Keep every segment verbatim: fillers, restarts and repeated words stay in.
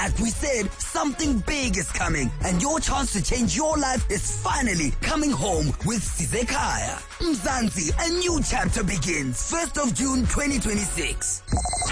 Like we said, something big is coming, and your chance to change your life is finally coming home with Sizekaya. Mzansi, a new chapter begins, first of June twenty twenty-six.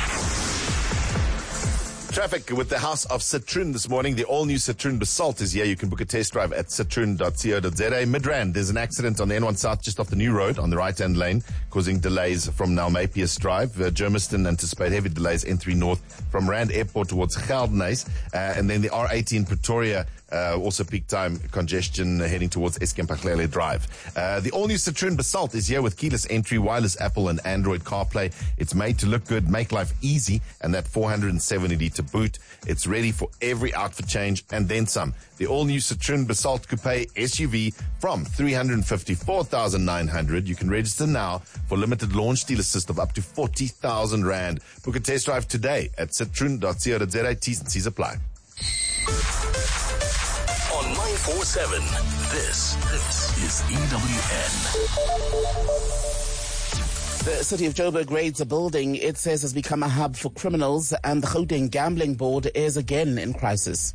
Traffic with the House of Citroen this morning. The all-new Citroen Basalt is here. You can book a test drive at citroen dot co dot za. Midrand, there's an accident on the N one South just off the new road on the right-hand lane, causing delays from Nalmapius Drive. Uh, Germiston anticipate heavy delays N three North from Rand Airport towards Geldenhuys. Uh, and then the R eighteen Pretoria, uh, also peak time congestion uh, heading towards Eskempachlele Drive. Uh, the all-new Citroen Basalt is here with keyless entry, wireless Apple and Android CarPlay. It's made to look good, make life easy, and that four hundred seventy litre boot. It's ready for every outfit change and then some. The all-new Citroen Basalt Coupe S U V from three hundred fifty-four thousand nine hundred. You can register now for limited launch deal assist of up to forty thousand rand. Book a test drive today at citroen dot co dot za. T's and C's apply. On nine four seven, this, this is E W N. The city of Joburg raids a building it says has become a hub for criminals, and the Gauteng Gambling Board is again in crisis.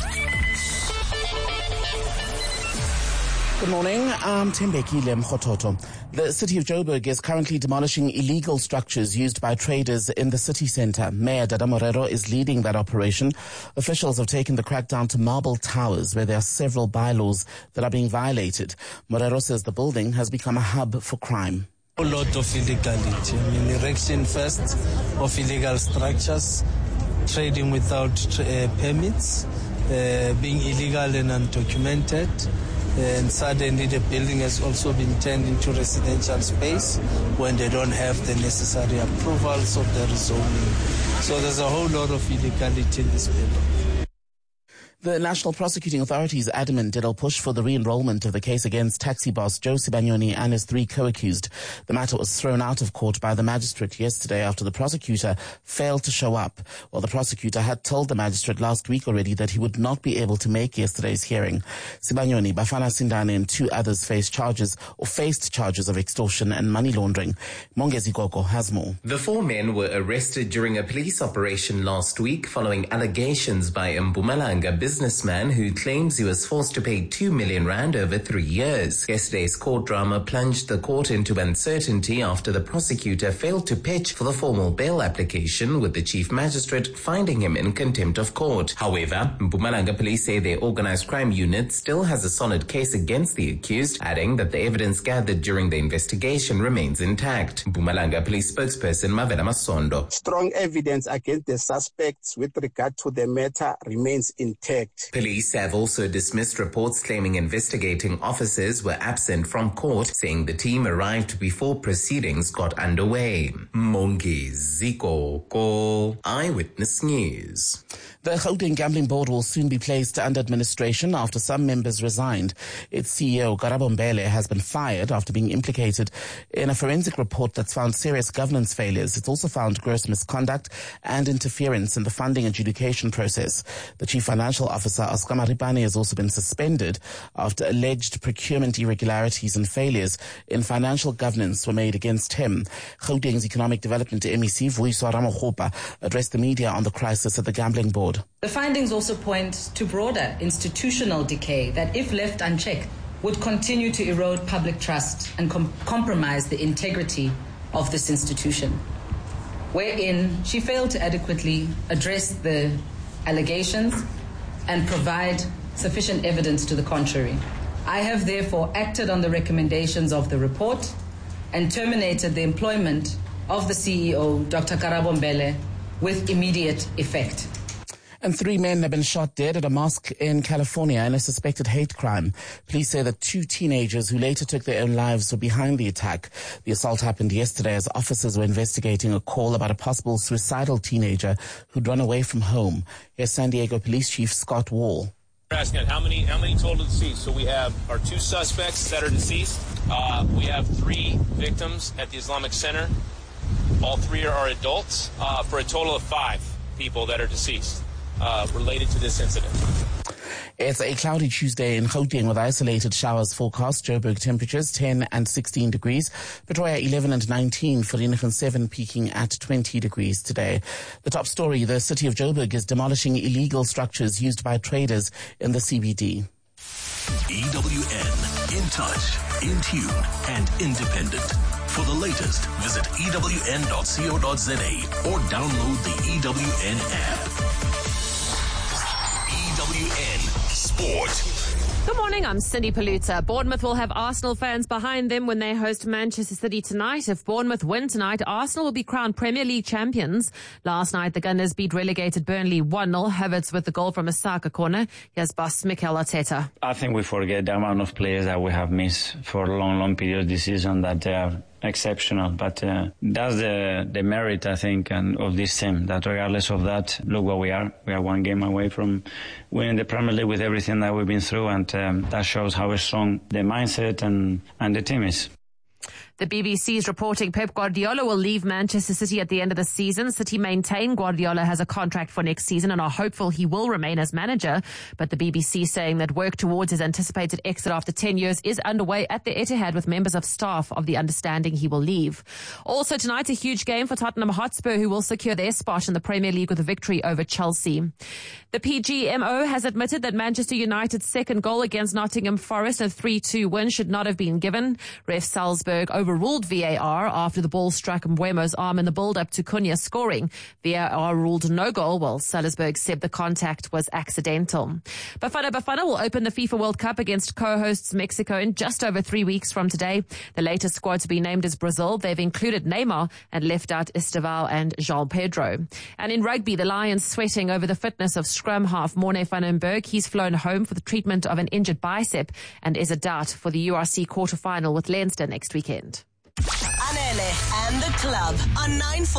Good morning, I'm Tembekile Mkhototo. The city of Joburg is currently demolishing illegal structures used by traders in the city centre. Mayor Dada Morero is leading that operation. Officials have taken the crackdown to Marble Towers, where there are several bylaws that are being violated. Morero says the building has become a hub for crime. A lot of illegality. I mean, erection first of illegal structures, trading without uh, permits, uh, being illegal and undocumented, and suddenly the building has also been turned into residential space when they don't have the necessary approvals of the rezoning. So there's a whole lot of illegality in this building. The National Prosecuting Authority is adamant it'll push for the re-enrollment of the case against taxi boss Joe Sibanyoni and his three co-accused. The matter was thrown out of court by the magistrate yesterday after the prosecutor failed to show up. Well, the prosecutor had told the magistrate last week already that he would not be able to make yesterday's hearing. Sibanyoni, Bafana Sindane and two others faced charges or faced charges of extortion and money laundering. Mongezi Gogo has more. The four men were arrested during a police operation last week following allegations by Mpumalanga businessman who claims he was forced to pay two million rand over three years. Yesterday's court drama plunged the court into uncertainty after the prosecutor failed to pitch for the formal bail application, with the chief magistrate finding him in contempt of court. However, Mpumalanga police say their organized crime unit still has a solid case against the accused, adding that the evidence gathered during the investigation remains intact. Mpumalanga police spokesperson Mavela Masondo. Strong evidence against the suspects with regard to the matter remains intact. Police have also dismissed reports claiming investigating officers were absent from court, saying the team arrived before proceedings got underway. Mongi Ziko Ko, Eyewitness News. The Gauteng Gambling Board will soon be placed under administration after some members resigned. Its C E O, Karabo Mbele, has been fired after being implicated in a forensic report that's found serious governance failures. It's also found gross misconduct and interference in the funding adjudication process. The chief financial officer, Oscar Maripane, has also been suspended after alleged procurement irregularities and failures in financial governance were made against him. Gauteng's Economic Development M E C, Vuyiswa Ramokgopa, addressed the media on the crisis at the Gambling Board. The findings also point to broader institutional decay that, if left unchecked, would continue to erode public trust and com- compromise the integrity of this institution, wherein she failed to adequately address the allegations and provide sufficient evidence to the contrary. I have therefore acted on the recommendations of the report and terminated the employment of the C E O, Doctor Karabo Mbele, with immediate effect. And three men have been shot dead at a mosque in California in a suspected hate crime. Police say that two teenagers who later took their own lives were behind the attack. The assault happened yesterday as officers were investigating a call about a possible suicidal teenager who'd run away from home. Here's San Diego Police Chief Scott Wall. We're asking how many how many total deceased. So we have our two suspects that are deceased. Uh, we have three victims at the Islamic Center. All three are adults, uh, for a total of five people that are deceased uh, related to this incident. It's a cloudy Tuesday in Gauteng with isolated showers forecast. Joburg temperatures ten and sixteen degrees. Pretoria eleven and nineteen. Vereeniging seven, peaking at twenty degrees today. The top story, the city of Joburg is demolishing illegal structures used by traders in the C B D. E W N, in touch, in tune, and independent. For the latest, visit E W N dot co dot za or download the E W N app. E W N Sport. Good morning, I'm Cindy Palutta. Bournemouth will have Arsenal fans behind them when they host Manchester City tonight. If Bournemouth win tonight, Arsenal will be crowned Premier League champions. Last night, the Gunners beat relegated Burnley one nil. Havertz with the goal from a Saka corner. Here's boss Mikel Arteta. I think we forget the amount of players that we have missed for a long, long period this season, that they are exceptional, but uh, that's the the merit, I think, and of this team, that regardless of that, look where we are. We are one game away from winning the Premier League with everything that we've been through, and um, that shows how strong the mindset and, and the team is. The B B C is reporting Pep Guardiola will leave Manchester City at the end of the season. City maintain Guardiola has a contract for next season and are hopeful he will remain as manager. But the B B C saying that work towards his anticipated exit after ten years is underway at the Etihad, with members of staff of the understanding he will leave. Also tonight, a huge game for Tottenham Hotspur, who will secure their spot in the Premier League with a victory over Chelsea. The P G M O has admitted that Manchester United's second goal against Nottingham Forest, a three two win, should not have been given. Ref Salzburg overruled V A R after the ball struck Mbeumo's arm in the build-up to Cunha scoring. V A R ruled no goal, while Salzburg said the contact was accidental. Bafana Bafana will open the FIFA World Cup against co-hosts Mexico in just over three weeks from today. The latest squad to be named is Brazil. They've included Neymar and left out Esteval and João Pedro. And in rugby, the Lions sweating over the fitness of scrum half Morne van den Berg. He's flown home for the treatment of an injured bicep and is a doubt for the U R C quarter-final with Leinster next weekend. Anele and the club on nine